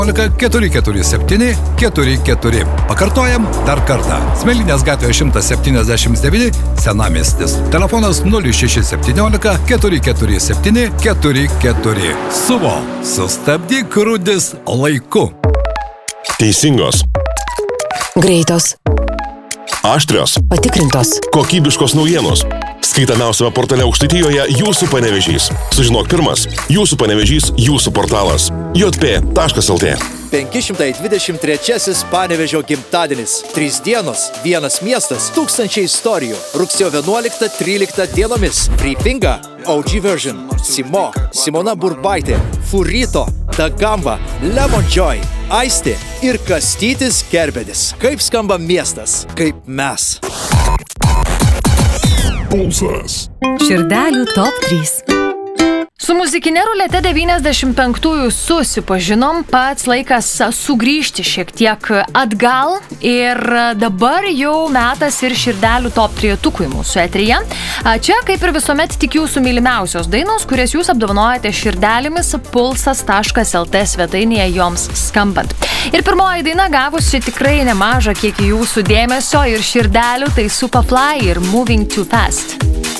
447 44. Pakartojam dar kartą. Smelinės gatvėje 179 Senamiestis. Telefonas 0617 447 44. Suvo. Sustabdyk rūdis laiku. Teisingos. Greitos. Aštrios. Patikrintos. Kokybiškos naujienos. Skaitamiausiame portale Aukštaitijoje Jūsų Panevėžys. Sužinok pirmas. Jūsų Panevėžys, Jūsų portalas. jp.lt 523 Panevėžio gimtadienis. 3 dienos, 1 miestas, 1000 istorijų. Rugsėjo 11-13 dienomis. Frifinga, OG Version, Simo, Simona Burbaitė, Furito, Dagamba, Lemon Joy, Aistė ir Kastytis Kerbedis. Kaip skamba miestas, kaip mes. Pulsas. Širdelių top 3. Su muzikinė rulete 95-ųjų susipažinom, pats laikas sugrįžti šiek tiek atgal ir dabar jau metas ir širdelių top 3-tukui mūsų eteryje. Čia, kaip ir visuomet, tik jūsų mylimiausios dainos, kurias jūs apdovanojate širdelėmis pulsas.lt svetainėje joms skambant. Ir pirmoji daina gavusi tikrai nemažą kiekį jūsų dėmesio ir širdelių, tai Superfly ir Moving Too Fast.